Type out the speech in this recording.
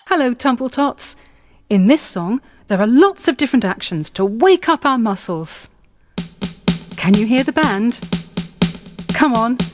Hello, Tumble Tots. In this song, there are lots of different actions to wake up our muscles. Can you hear the band? Come on,